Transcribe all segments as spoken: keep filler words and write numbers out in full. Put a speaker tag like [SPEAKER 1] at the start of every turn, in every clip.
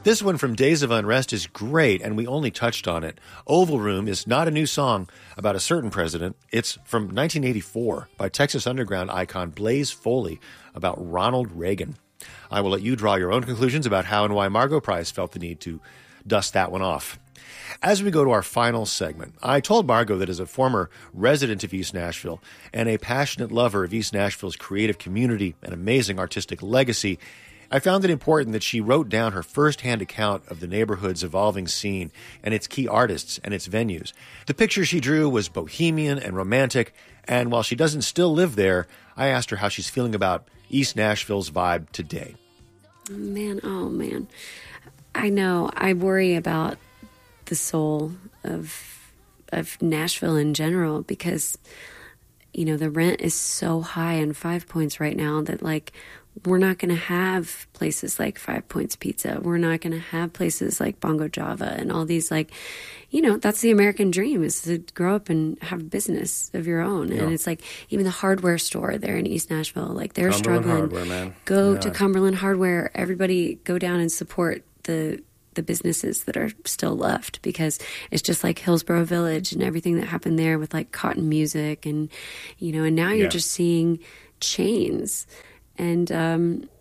[SPEAKER 1] This one from Days of Unrest is great, and we only touched on it. Oval Room is not a new song about a certain president. It's from nineteen eighty-four by Texas Underground icon Blaze Foley about Ronald Reagan. I will let you draw your own conclusions about how and why Margo Price felt the need to dust that one off. As we go to our final segment, I told Margo that as a former resident of East Nashville and a passionate lover of East Nashville's creative community and amazing artistic legacy, I found it important that she wrote down her firsthand account of the neighborhood's evolving scene and its key artists and its venues. The picture she drew was bohemian and romantic, and while she doesn't still live there, I asked her how she's feeling about East Nashville's vibe today.
[SPEAKER 2] Man, oh man. I know. I worry about the soul of of Nashville in general because, you know, the rent is so high in Five Points right now that, like, we're not going to have places like Five Points Pizza. We're not going to have places like Bongo Java and all these, like, you know, that's the American dream, is to grow up and have a business of your own. Yeah. And it's like even the hardware store there in East Nashville, like they're
[SPEAKER 1] Cumberland
[SPEAKER 2] struggling.
[SPEAKER 1] Hardware, man.
[SPEAKER 2] Go
[SPEAKER 1] yeah.
[SPEAKER 2] to Cumberland Hardware. Everybody go down and support the the businesses that are still left, because it's just like Hillsborough Village and everything that happened there with like Cotton Music and, you know, and now you're yeah. just seeing chains. And, um,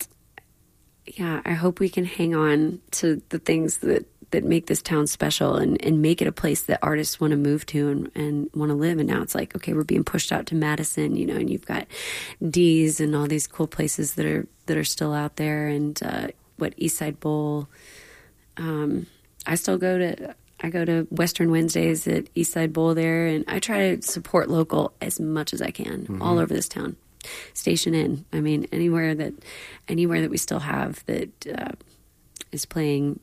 [SPEAKER 2] yeah, I hope we can hang on to the things that, that make this town special and, and make it a place that artists want to move to and, and want to live. And now it's like, okay, we're being pushed out to Madison, you know, and you've got D's and all these cool places that are, that are still out there. And, uh, what East Side Bowl, um, I still go to, I go to Western Wednesdays at East Side Bowl there, and I try to support local as much as I can mm-hmm. all over this town. Station Inn. I mean, anywhere that anywhere that we still have that uh, is playing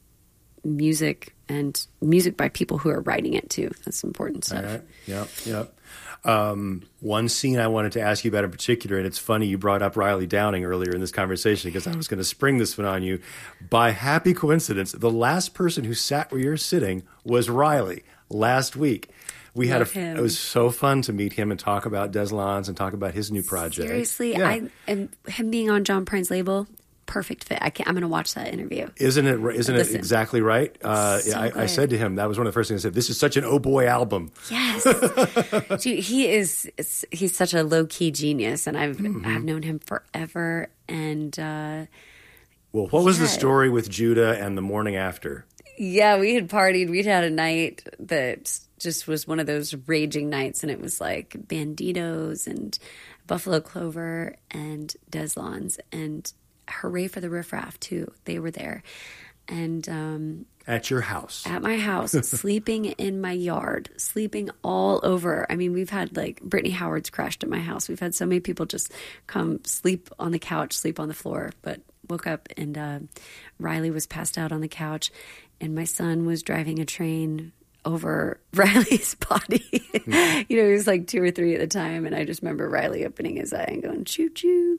[SPEAKER 2] music and music by people who are writing it too. That's important stuff.
[SPEAKER 1] All right. Yep. Yep. Um, one scene I wanted to ask you about in particular, and it's funny you brought up Riley Downing earlier in this conversation because I was going to spring this one on you. By happy coincidence, the last person who sat where you're sitting was Riley last week. We Love had a, him. It was so fun to meet him and talk about Des Lons and talk about his new project.
[SPEAKER 2] Seriously, yeah. I and him being on John Prine's label, perfect fit. I can't, I'm going to watch that interview.
[SPEAKER 1] Isn't it? Isn't Listen. it exactly right? Uh,
[SPEAKER 2] so
[SPEAKER 1] I, I said to him, that was one of the first things I said. This is such an oh boy album.
[SPEAKER 2] Yes, Dude, he is. He's such a low key genius, and I've mm-hmm. I've known him forever. And uh,
[SPEAKER 1] well, what was yeah. the story with Judah and the morning after?
[SPEAKER 2] Yeah, we had partied. We'd had a night that just was one of those raging nights, and it was like Banditos and Buffalo Clover and Des Lons and Hooray for the Riff Raff too. They were there, and um,
[SPEAKER 1] at your house,
[SPEAKER 2] at my house, sleeping in my yard, sleeping all over. I mean, we've had like Brittany Howard's crashed at my house. We've had so many people just come sleep on the couch, sleep on the floor, but woke up and uh, Riley was passed out on the couch, and my son was driving a train over Riley's body. Mm. You know, he was like two or three at the time, and I just remember Riley opening his eye and going, choo choo.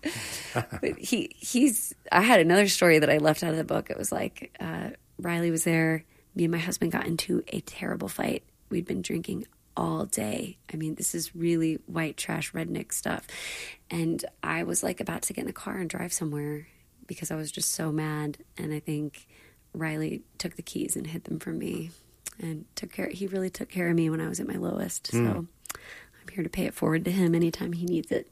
[SPEAKER 2] But he he's I had another story that I left out of the book. It was like uh, Riley was there. Me and my husband got into a terrible fight. We'd been drinking all day. I mean, this is really white trash redneck stuff. And I was like about to get in the car and drive somewhere because I was just so mad. And I think Riley took the keys and hid them from me. And took care. He really took care of me when I was at my lowest. Mm. So I'm here to pay it forward to him anytime he needs it.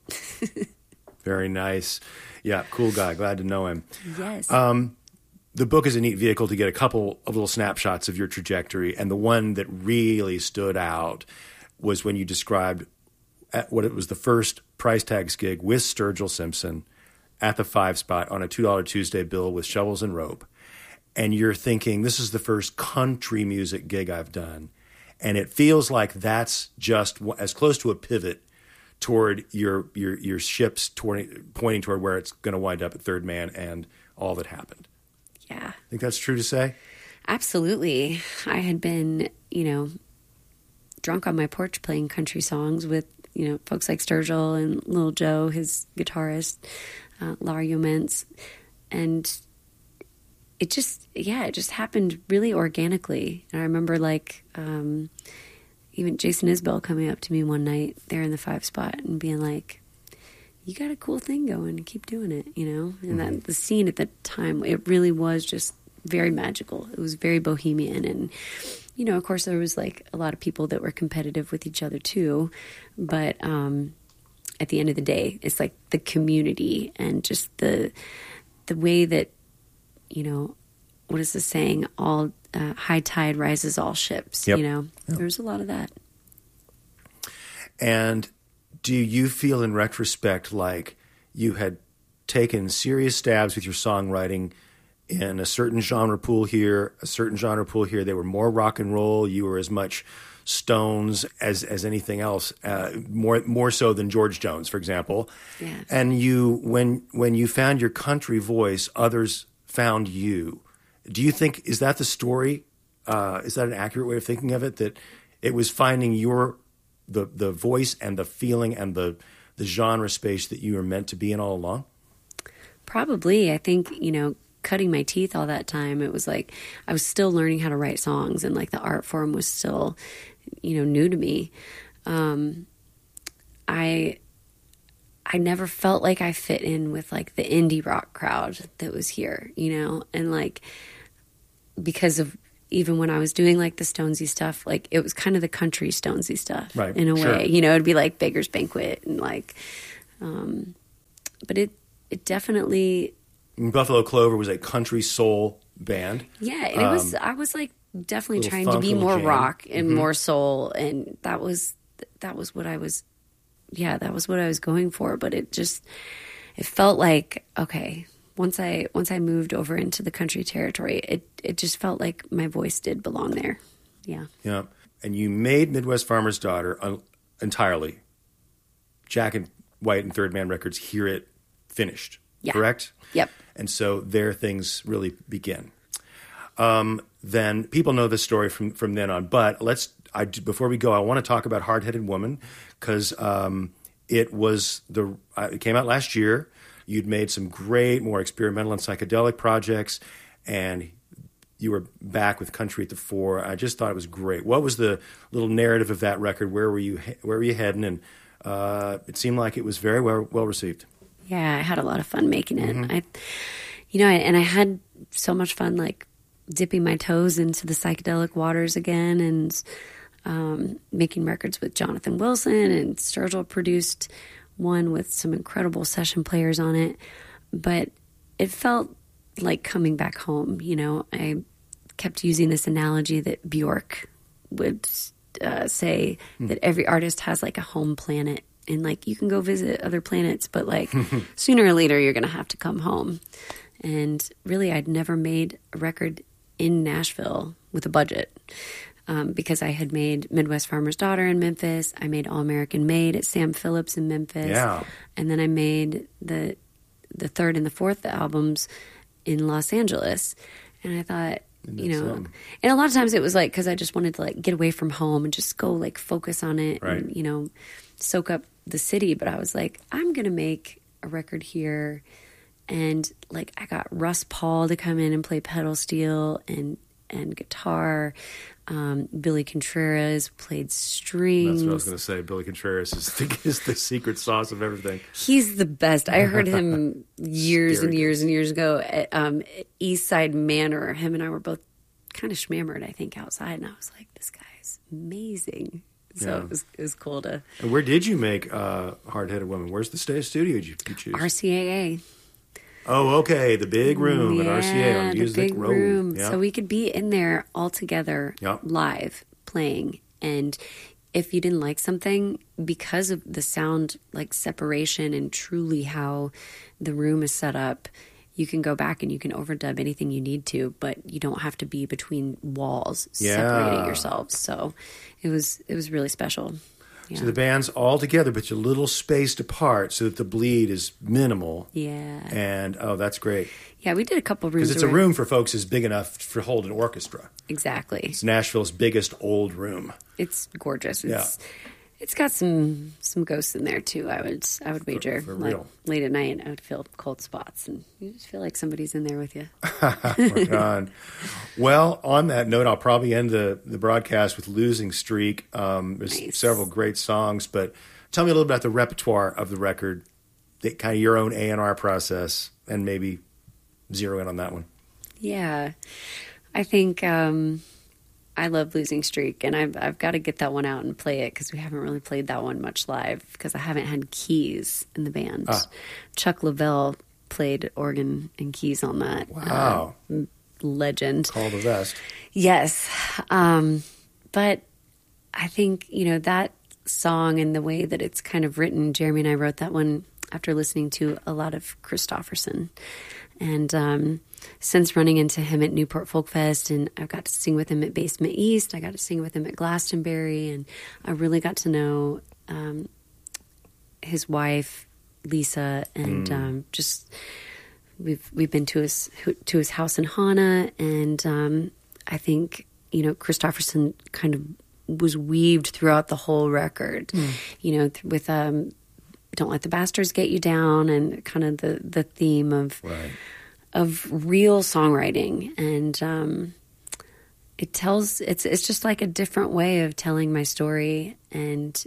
[SPEAKER 1] Very nice. Yeah, cool guy. Glad to know him.
[SPEAKER 2] Yes.
[SPEAKER 1] Um, the book is a neat vehicle to get a couple of little snapshots of your trajectory. And the one that really stood out was when you described at what it was the first Price Tags gig with Sturgill Simpson at the Five Spot on a two dollar Tuesday bill with Shovels and Rope. And you're thinking, this is the first country music gig I've done. And it feels like that's just as close to a pivot toward your your your ships toward, pointing toward where it's going to wind up at Third Man and all that happened.
[SPEAKER 2] Yeah.
[SPEAKER 1] Think that's true to say?
[SPEAKER 2] Absolutely. I had been, you know, drunk on my porch playing country songs with, you know, folks like Sturgill and Lil Joe, his guitarist, uh, Laura Youmans. And it just, yeah, it just happened really organically. And I remember like um, even Jason Isbell coming up to me one night there in the Five Spot and being like, you got a cool thing going, keep doing it, you know? And mm-hmm. that the scene at the time, it really was just very magical. It was very bohemian. And, you know, of course there was like a lot of people that were competitive with each other too. But um, at the end of the day, it's like the community and just the, the way that, you know, what is the saying? All uh, high tide rises all ships, yep. you know? Yep. There's a lot of that.
[SPEAKER 1] And do you feel in retrospect like you had taken serious stabs with your songwriting in a certain genre pool here, a certain genre pool here? They were more rock and roll. You were as much Stones as as anything else, uh, more more so than George Jones, for example.
[SPEAKER 2] Yes.
[SPEAKER 1] And you, when when you found your country voice, others found you. Do you think, is that the story? Uh, is that an accurate way of thinking of it? That it was finding your the the voice and the feeling and the the genre space that you were meant to be in all along?
[SPEAKER 2] Probably. I think, you know, cutting my teeth all that time, it was like I was still learning how to write songs, and like the art form was still, you know, new to me. Um, I I never felt like I fit in with like the indie rock crowd that was here, you know, and like because of even when I was doing like the Stonesy stuff, like it was kind of the country Stonesy stuff,
[SPEAKER 1] right,
[SPEAKER 2] in a
[SPEAKER 1] sure.
[SPEAKER 2] way, you know, it'd be like Beggar's Banquet and like, um, but it it definitely.
[SPEAKER 1] Buffalo Clover was a country soul band.
[SPEAKER 2] Yeah, it um, was. I was like definitely trying to be more
[SPEAKER 1] jam.
[SPEAKER 2] rock and
[SPEAKER 1] mm-hmm.
[SPEAKER 2] more soul, and that was that was what I was. Yeah, that was what I was going for. But it just it felt like okay. Once I once I moved over into the country territory, it it just felt like my voice did belong there. Yeah.
[SPEAKER 1] Yeah, and you made Midwest Farmer's Daughter uh, entirely. Jack and White and Third Man Records hear it finished.
[SPEAKER 2] Yeah.
[SPEAKER 1] Correct?
[SPEAKER 2] Yep.
[SPEAKER 1] And so there things really begin. Um, then people know this story from, from then on. But let's I, before we go, I want to talk about Hard Headed Woman because um, it was the uh, it came out last year. You'd made some great, more experimental and psychedelic projects, and you were back with country at the fore. I just thought it was great. What was the little narrative of that record? Where were you? Where were you heading? And uh, it seemed like it was very well well received.
[SPEAKER 2] Yeah, I had a lot of fun making it.
[SPEAKER 1] Mm-hmm.
[SPEAKER 2] I, you know, and I had so much fun, like dipping my toes into the psychedelic waters again, and um, making records with Jonathan Wilson, and Sturgill produced one with some incredible session players on it. But it felt like coming back home. You know, I kept using this analogy that Bjork would uh, say mm. that every artist has like a home planet. And, like, you can go visit other planets, but, like, sooner or later you're going to have to come home. And really, I'd never made a record in Nashville with a budget um, because I had made Midwest Farmer's Daughter in Memphis. I made All American Made at Sam Phillips in Memphis.
[SPEAKER 1] Yeah.
[SPEAKER 2] And then I made the the third and the fourth albums in Los Angeles. And I thought, you know, um, and a lot of times it was, like, because I just wanted to, like, get away from home and just go, like, focus on it
[SPEAKER 1] right.
[SPEAKER 2] and, you know, soak up the city. But I was like, I'm gonna make a record here, and like I got Russ Paul to come in and play pedal steel and and guitar. um Billy Contreras played strings.
[SPEAKER 1] That's what I was gonna say. Billy Contreras is the, is the secret sauce of everything.
[SPEAKER 2] He's the best. I heard him years and years and years ago at um East Side Manor. Him and I were both kind of schmammered, I think, outside, and I was like, this guy's amazing. So yeah. it, was, it was cool to...
[SPEAKER 1] And where did you make uh, Hard Headed Woman? Where's the state studio you, you choose?
[SPEAKER 2] R C A A.
[SPEAKER 1] Oh, okay. The big room
[SPEAKER 2] yeah,
[SPEAKER 1] at R C A A on Music
[SPEAKER 2] the big
[SPEAKER 1] Road.
[SPEAKER 2] room.
[SPEAKER 1] Yeah.
[SPEAKER 2] So we could be in there all together,
[SPEAKER 1] yep.
[SPEAKER 2] live, playing. And if you didn't like something, because of the sound, like, separation and truly how the room is set up, you can go back and you can overdub anything you need to, but you don't have to be between walls
[SPEAKER 1] yeah.
[SPEAKER 2] separating yourselves. So it was it was really special. Yeah.
[SPEAKER 1] So the band's all together, but you're a little spaced apart so that the bleed is minimal.
[SPEAKER 2] Yeah.
[SPEAKER 1] And, oh, that's great.
[SPEAKER 2] Yeah, we did a couple rooms.
[SPEAKER 1] Because it's a room for folks is big enough to hold an orchestra.
[SPEAKER 2] Exactly.
[SPEAKER 1] It's Nashville's biggest old room.
[SPEAKER 2] It's gorgeous.
[SPEAKER 1] Yeah.
[SPEAKER 2] It's, It's got some some ghosts in there too. I would I would wager.
[SPEAKER 1] For, for
[SPEAKER 2] like,
[SPEAKER 1] real.
[SPEAKER 2] Late at night, I would feel cold spots, and you just feel like somebody's in there with you.
[SPEAKER 1] Right on. Well, on that note, I'll probably end the, the broadcast with "Losing Streak." Um, there's
[SPEAKER 2] nice.
[SPEAKER 1] several great songs, but tell me a little about the repertoire of the record. the, kind of your own A and R process and maybe zero in on that one.
[SPEAKER 2] Yeah. I think um, I love Losing Streak, and I've, I've got to get that one out and play it because we haven't really played that one much live because I haven't had keys in the band. Ah. Chuck Lavelle played organ and keys on that.
[SPEAKER 1] Wow.
[SPEAKER 2] Uh, legend.
[SPEAKER 1] Call the vest.
[SPEAKER 2] Yes. Um, but I think, you know, that song and the way that it's kind of written, Jeremy and I wrote that one after listening to a lot of Kristofferson. And um, since running into him at Newport Folk Fest, and I got to sing with him at Basement East, I got to sing with him at Glastonbury, and I really got to know um, his wife, Lisa, and mm. um, just we've we've been to his to his house in Hana, and um, I think, you know, Kristofferson kind of was weaved throughout the whole record, mm. you know, th- with um, Don't Let the Bastards Get You Down, and kind of the, the theme of
[SPEAKER 1] right.
[SPEAKER 2] of real songwriting. And um, it tells, it's it's just like a different way of telling my story. And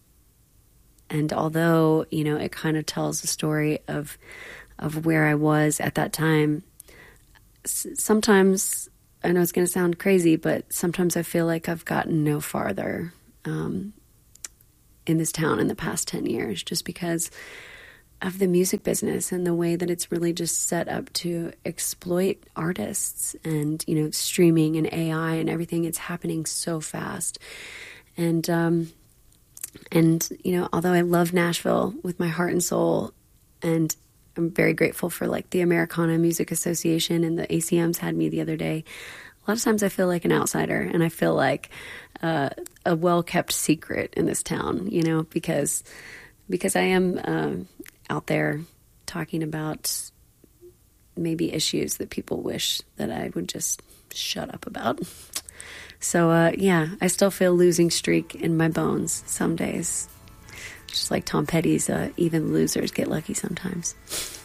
[SPEAKER 2] and although, you know, it kind of tells a story of of where I was at that time, s- sometimes, I know it's going to sound crazy, but sometimes I feel like I've gotten no farther um, in this town in the past ten years, just because of the music business and the way that it's really just set up to exploit artists, and, you know, streaming and A I and everything. It's happening so fast. And, um, and, you know, although I love Nashville with my heart and soul, and I'm very grateful for, like, the Americana Music Association, and the A C Ms had me the other day. A lot of times I feel like an outsider, and I feel like uh, a well-kept secret in this town, you know, because because I am uh, out there talking about maybe issues that people wish that I would just shut up about. So, uh, yeah, I still feel Losing Streak in my bones some days. Just like Tom Petty's uh, Even Losers Get Lucky Sometimes.